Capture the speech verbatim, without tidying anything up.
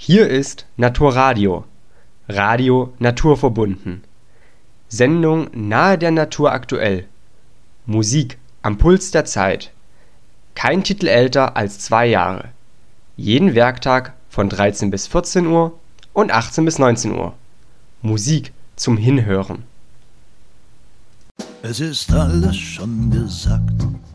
Hier ist Naturradio, Radio naturverbunden. Sendung nahe der Natur aktuell. Musik am Puls der Zeit. Kein Titel älter als zwei Jahre. Jeden Werktag von dreizehn bis vierzehn Uhr und achtzehn bis neunzehn Uhr. Musik zum Hinhören. Es ist alles schon gesagt,